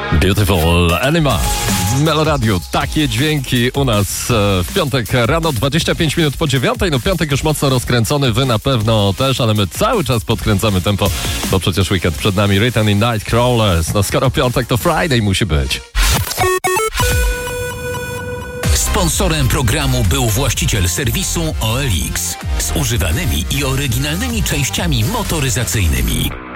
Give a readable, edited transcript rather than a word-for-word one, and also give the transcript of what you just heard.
Beautiful Animal. Meloradiu, takie dźwięki u nas w piątek rano, 25 minut po 9. No piątek już mocno rozkręcony, wy na pewno też, ale my cały czas podkręcamy tempo, bo przecież weekend przed nami. Written in Nightcrawlers. No skoro piątek, to Friday musi być. Sponsorem programu był właściciel serwisu OLX z używanymi i oryginalnymi częściami motoryzacyjnymi.